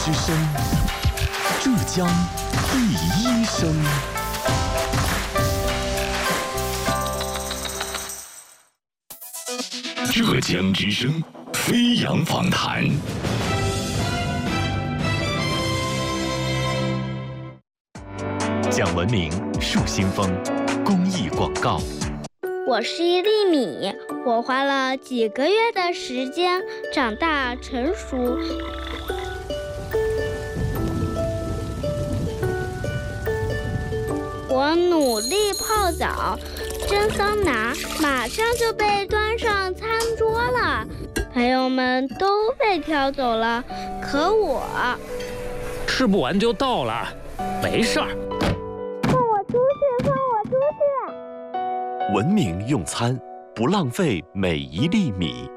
之声，浙江第一声。浙江之声飞扬访谈。讲文明树新风，公益广告。 我是一粒米，我花了几个月的时间长大成熟。我努力泡澡、蒸桑拿，马上就被端上餐桌了。朋友们都被挑走了，可我吃不完就倒了，没事儿。 放我出去，放我出去！ 文明用餐，不浪费每一粒米。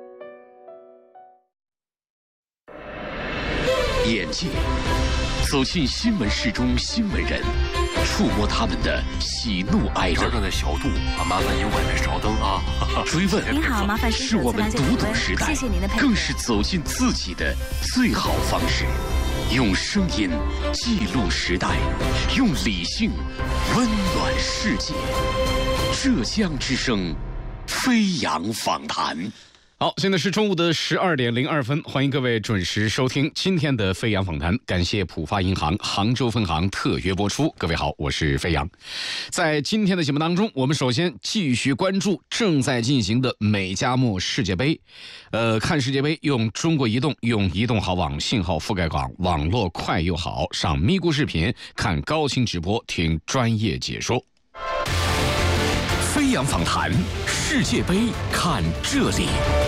眼界走进新闻室中新闻人，触摸他们的喜怒哀乐。 刚才小度麻烦您外面稍等啊。 追问您好，麻烦是我们读懂时代， 谢谢您的配合， 更是走进自己的最好方式。用声音记录时代，用理性温暖世界。浙江之声飞扬访谈。 好，现在是中午的12点02分，欢迎各位准时收听今天的飞扬访谈。感谢浦发银行杭州分行特约播出。各位好，我是飞扬。在今天的节目当中，我们首先继续关注正在进行的美加墨世界杯。看世界杯用中国移动，用移动好网，信号覆盖广，网络快又好，上咪咕视频看高清直播，听专业解说。 飞扬访谈，世界杯看这里。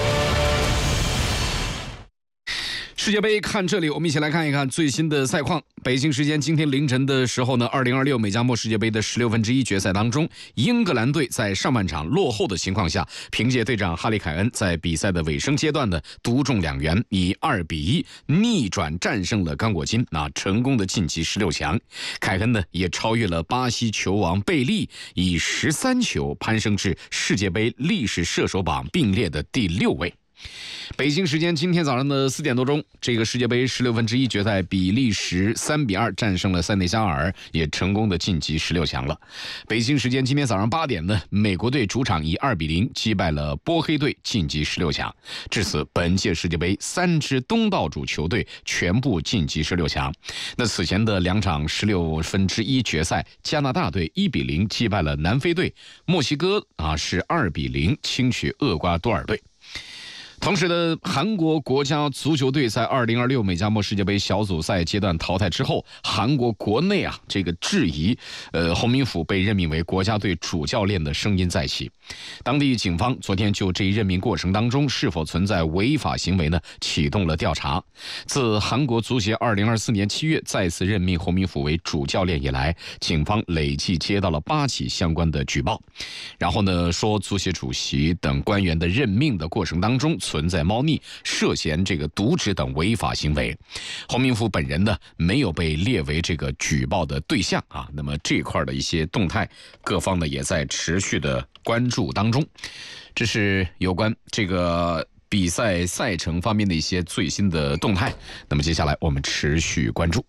世界杯看这里，我们一起来看一看最新的赛况。北京时间今天凌晨的时候呢，2026美加墨世界杯的1/16决赛当中，英格兰队在上半场落后的情况下，凭借队长哈利凯恩在比赛的尾声阶段呢独中2元，以2-1逆转战胜了刚果金，成功的晋级16强。凯恩呢也超越了巴西球王贝利，以13球攀升至世界杯历史射手榜并列的第6位。北京时间今天早上的4点多钟，这个世界杯1/16决赛，比利时3-2战胜了塞内加尔，也成功的晋级16强了。北京时间今天早上8点呢，美国队主场以2-0击败了波黑队，晋级16强。至此，本届世界杯3支东道主球队全部晋级16强。那此前的2场1/16决赛，加拿大队1-0击败了南非队，墨西哥是2-0轻取厄瓜多尔队。同时呢，韩国国家足球队在2026美加墨世界杯小组赛阶段淘汰之后，韩国国内这个质疑洪明甫被任命为国家队主教练的声音再起。当地警方昨天就这一任命过程当中是否存在违法行为呢，启动了调查。自韩国足协2024年7月再次任命洪明甫为主教练以来，警方累计接到了8起相关的举报。然后呢，说足协主席等官员的任命的过程当中存在猫腻，涉嫌这个渎职等违法行为。洪明甫本人呢没有被列为这个举报的对象那么这块的一些动态，各方呢也在持续的关注当中。这是有关这个比赛赛程方面的一些最新的动态。那么接下来我们持续关注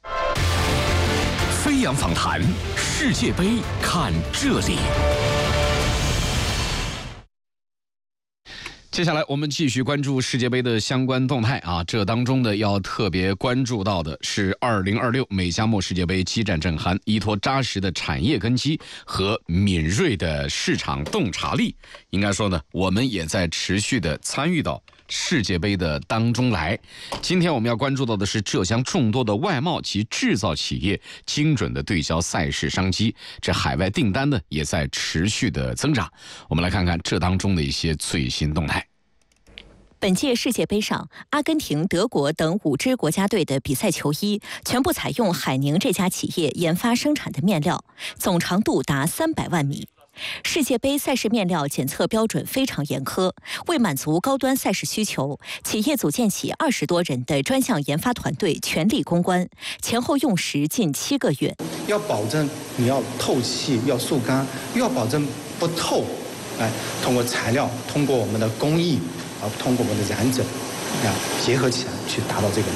飞扬访谈，世界杯看这里。 接下来我们继续关注世界杯的相关动态这当中呢要特别关注到的是2026美加墨世界杯激战正酣，依托扎实的产业根基和敏锐的市场洞察力，应该说呢我们也在持续的参与到世界杯的当中来。今天我们要关注到的是浙江众多的外贸及制造企业精准的对焦赛事商机，这海外订单呢也在持续的增长。我们来看看这当中的一些最新动态。 本届世界杯上，阿根廷、德国等5支国家队的比赛球衣全部采用海宁这家企业研发生产的面料，总长度达300万米。世界杯赛事面料检测标准非常严苛，为满足高端赛事需求，企业组建起20多人的专项研发团队，全力攻关，前后用时近7个月。 要保证你要透气，要速干，又要保证不透，通过材料，通过我们的工艺，通过我们的染整，结合起来去达到这个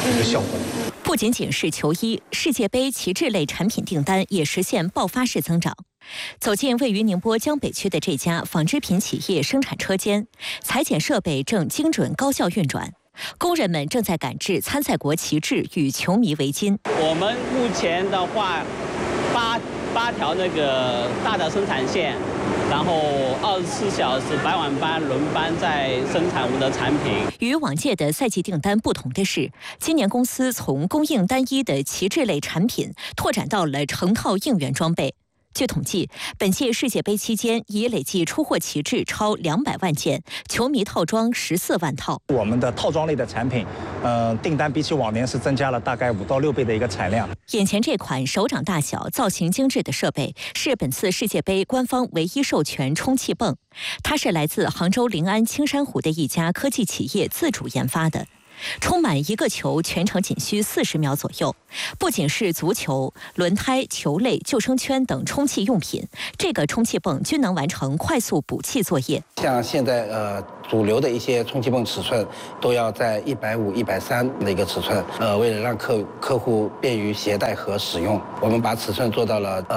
一个效果。 不仅仅是球衣，世界杯旗帜类产品订单也实现爆发式增长。走进位于宁波江北区的这家纺织品企业生产车间，裁剪设备正精准高效运转，工人们正在赶制参赛国旗帜与球迷围巾。 我们目前的话，八条那个大的生产线，然后24小时白晚班轮班在生产我们的产品。 与往届的赛季订单不同的是，今年公司从供应单一的旗帜类产品拓展到了成套应援装备。据统计，本届世界杯期间已累计出货旗帜超200万件，球迷套装14万套。 我们的套装类的产品，订单比起往年是增加了大概5到6倍的一个产量。 眼前这款手掌大小、造型精致的设备，是本次世界杯官方唯一授权充气泵，它是来自杭州临安青山湖的一家科技企业自主研发的。充满一个球全程仅需40秒左右。不仅是足球、轮胎、球类、救生圈等充气用品，这个充气泵均能完成快速补气作业。 像现在主流的一些充气泵尺寸都要在150、130的一个尺寸，为了让客户便于携带和使用，我们把尺寸做到了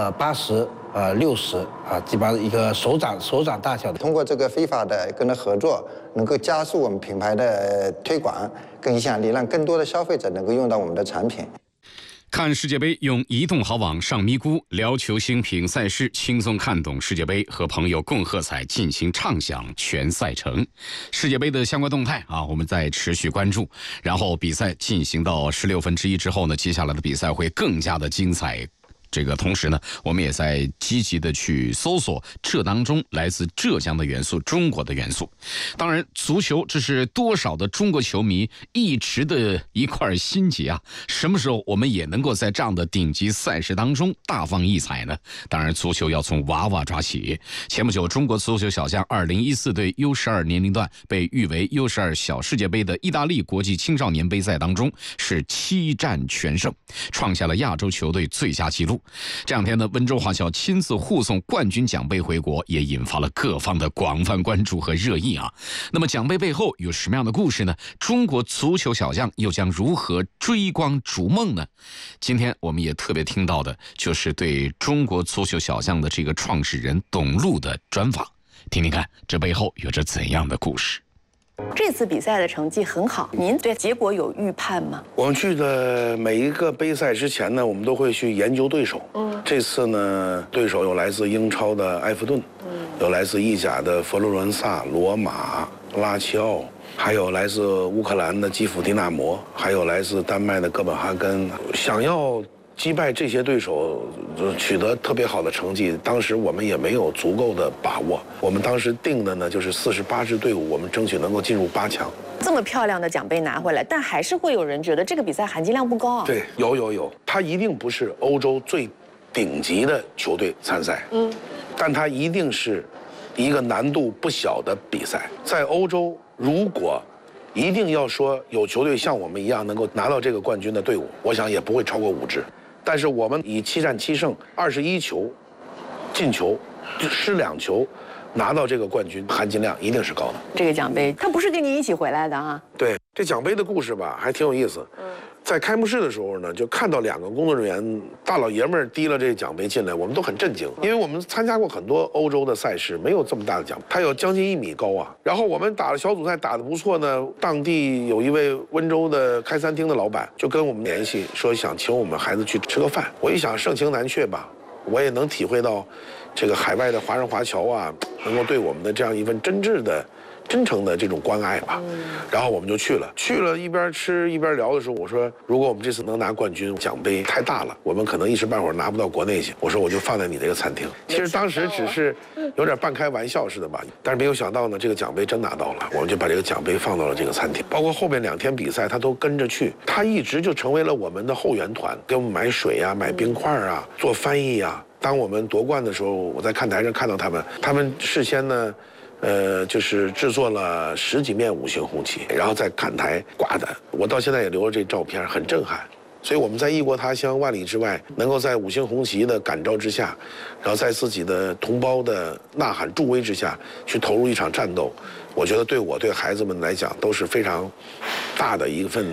80、60基本上一个手掌大小的。 通过这个FIFA的跟它合作，能够加速我们品牌的推广跟影响力，让更多的消费者能够用到我们的产品。 看世界杯，用移动好网上咪咕，聊球星品赛事，轻松看懂世界杯，和朋友共喝彩，进行畅享全赛程。世界杯的相关动态我们在持续关注。然后比赛进行到16分之一之后呢，接下来的比赛会更加的精彩。这个同时呢，我们也在积极的去搜索这当中来自浙江的元素、中国的元素。当然，足球这是多少的中国球迷一直的一块心结啊！什么时候我们也能够在这样的顶级赛事当中大放异彩呢？当然，足球要从娃娃抓起。前不久，中国足球小将2014队 U12 年龄段被誉为 U12 小世界杯的意大利国际青少年杯赛当中是7战全胜，创下了亚洲球队最佳纪录。这两天呢，温州华侨亲自护送冠军奖杯回国，也引发了各方的广泛关注和热议啊。那么奖杯背后有什么样的故事呢？中国足球小将又将如何追光逐梦呢？今天我们也特别听到的就是对中国足球小将的这个创始人董路的专访，听听看这背后有着怎样的故事。 这次比赛的成绩很好，您对结果有预判吗？ 我们去的每一个杯赛之前呢，我们都会去研究对手。这次呢，对手有来自英超的埃弗顿，有来自意甲的佛罗伦萨、罗马、拉齐奥，还有来自乌克兰的基辅迪纳摩，还有来自丹麦的哥本哈根。想要击败这些对手，取得特别好的成绩，当时我们也没有足够的把握。我们当时定的呢，就是48支队伍，我们争取能够进入8强。 这么漂亮的奖杯拿回来，但还是会有人觉得这个比赛含金量不高啊。 对，有，它一定不是欧洲最顶级的球队参赛，但它一定是一个难度不小的比赛。在欧洲，如果一定要说有球队像我们一样能够拿到这个冠军的队伍，我想也不会超过5支。但是我们以7战7胜、21球进球、失2球，拿到这个冠军，含金量一定是高的。 这个奖杯它不是跟你一起回来的啊。 对，这奖杯的故事吧，还挺有意思。在开幕式的时候呢，就看到2个工作人员大老爷们儿提了这奖杯进来，我们都很震惊，因为我们参加过很多欧洲的赛事，没有这么大的奖杯，它有将近1米高啊。然后我们打了小组赛打得不错呢，当地有一位温州的开餐厅的老板就跟我们联系，说想请我们孩子去吃个饭。我一想盛情难却吧，我也能体会到这个海外的华人华侨啊，能够对我们的这样一份真诚的这种关爱吧。然后我们就去了，一边吃一边聊的时候，我说如果我们这次能拿冠军，奖杯太大了，我们可能一时半会儿拿不到国内去。我说我就放在你这个餐厅。其实当时只是有点半开玩笑似的吧，但是没有想到呢，这个奖杯真拿到了，我们就把这个奖杯放到了这个餐厅。包括后面2天比赛，他都跟着去，他一直就成为了我们的后援团，给我们买水啊、买冰块啊、做翻译啊。当我们夺冠的时候，我在看台上看到他们事先呢。就是制作了10几面5星红旗，然后在看台挂的。我到现在也留着这照片，很震撼。所以我们在异国他乡万里之外，能够在5星红旗的感召之下，然后在自己的同胞的呐喊助威之下，去投入一场战斗，我觉得对我对孩子们来讲都是非常大的一份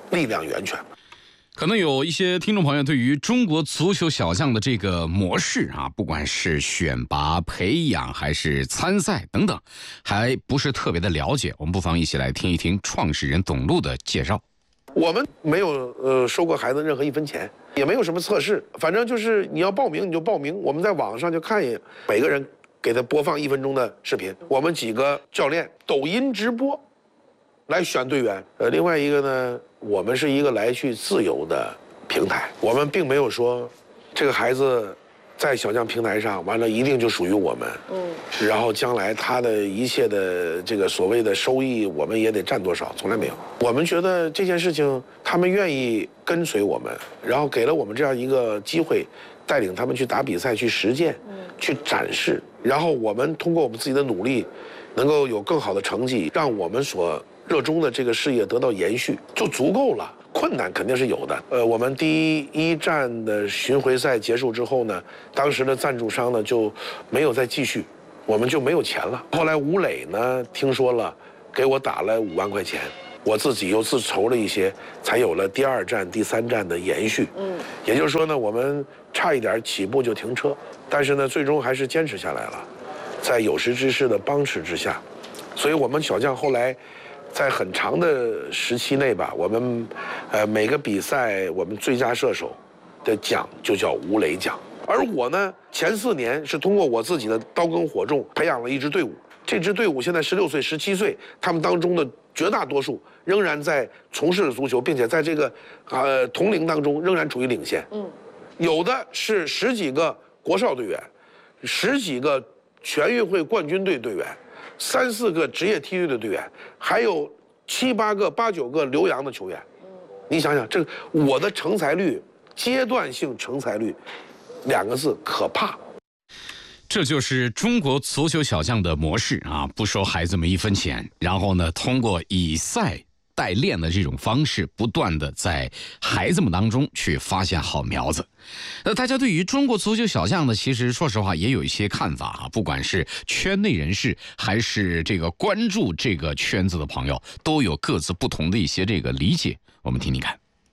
力量源泉。 可能有一些听众朋友对于中国足球小将的这个模式啊，不管是选拔、培养还是参赛等等，还不是特别的了解。我们不妨一起来听一听创始人董路的介绍。 我们没有收过孩子任何一分钱，也没有什么测试，反正就是你要报名你就报名，我们在网上就看一眼，每个人给他播放1分钟的视频，我们几个教练抖音直播来选队员。另外一个呢，我们是一个来去自由的平台，我们并没有说这个孩子在小将平台上完了一定就属于我们，然后将来他的一切的这个所谓的收益我们也得占多少，从来没有。我们觉得这件事情他们愿意跟随我们，然后给了我们这样一个机会，带领他们去打比赛、去实践、去展示，然后我们通过我们自己的努力能够有更好的成绩，让我们所热衷的这个事业得到延续，就足够了。困难肯定是有的。我们第一站的巡回赛结束之后呢，当时的赞助商呢就没有再继续，我们就没有钱了。后来吴磊呢听说了，给我打了5万块钱，我自己又自筹了一些，才有了第2站、第3站的延续。也就是说呢，我们差一点起步就停车，但是呢，最终还是坚持下来了，在有识之士的帮持之下，所以我们小将后来在很长的时期内吧，我们每个比赛我们最佳射手的奖就叫吴磊奖。而我呢，前4年是通过我自己的刀耕火种培养了一支队伍，这支队伍现在16岁、17岁，他们当中的绝大多数仍然在从事足球，并且在这个同龄当中仍然处于领先。有的是10几个国少队员，10几个全运会冠军队队员，3、4个职业梯队的队员，还有7、8个、8、9个留洋的球员。你想想，这个我的成才率，阶段性成才率，2个字可怕。 这就是中国足球小将的模式啊！不收孩子们1分钱，然后呢，通过以赛代练的这种方式，不断的在孩子们当中去发现好苗子。大家对于中国足球小将呢，其实说实话也有一些看法啊，不管是圈内人士还是这个关注这个圈子的朋友，都有各自不同的一些这个理解。我们听听看。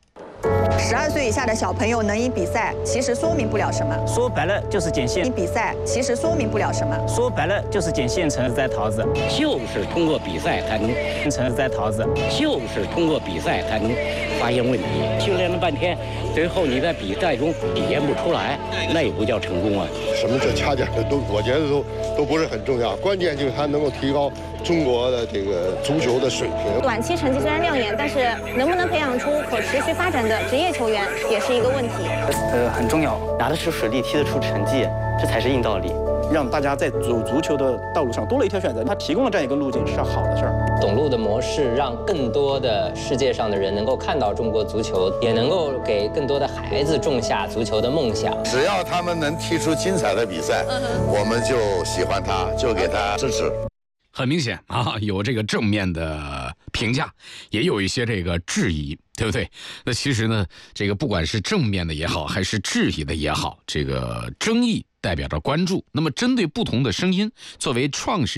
12岁以下的小朋友能赢比赛，其实说明不了什么。 说白了就是捡现。 赢比赛其实说明不了什么。 说白了就是捡现成的栽桃子。 就是通过比赛才能现成的栽桃子。 就是通过比赛才能发现问题。训练了半天，最后你在比赛中体现不出来，那也不叫成功啊。 什么这掐点的都，我觉得都不是很重要，关键就是它能够提高中国的这个足球的水平。 短期成绩虽然亮眼，但是能不能培养出可持续发展的职业球员也是一个问题。 很重要，拿得出实力，踢得出成绩，这才是硬道理。 让大家在走足球的道路上多了一条选择，他提供了这样一个路径是好的事儿。 董路的模式让更多的世界上的人能够看到中国足球，也能够给更多的孩子种下足球的梦想。 只要他们能踢出精彩的比赛，我们就喜欢他，就给他支持。 很明显啊，有这个正面的评价，也有一些这个质疑，对不对？那其实呢，这个不管是正面的也好，还是质疑的也好，这个争议代表着关注。那么针对不同的声音，作为创始